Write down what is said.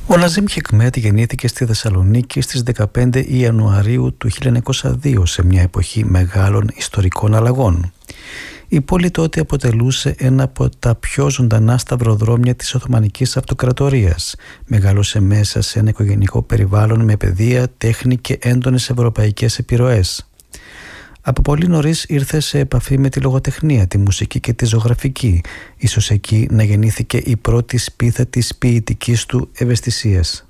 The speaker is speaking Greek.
Ο Ναζίμ Χικμέτ γεννήθηκε στη Θεσσαλονίκη στις 15 Ιανουαρίου του 1902 σε μια εποχή μεγάλων ιστορικών αλλαγών. Η πόλη τότε αποτελούσε ένα από τα πιο ζωντανά σταυροδρόμια της Οθωμανικής Αυτοκρατορίας. Μεγάλωσε μέσα σε ένα οικογενειακό περιβάλλον με παιδεία, τέχνη και έντονες ευρωπαϊκές επιρροές. Από πολύ νωρίς ήρθε σε επαφή με τη λογοτεχνία, τη μουσική και τη ζωγραφική. Ίσως εκεί να γεννήθηκε η πρώτη σπίθα της ποιητικής του ευαισθησίας.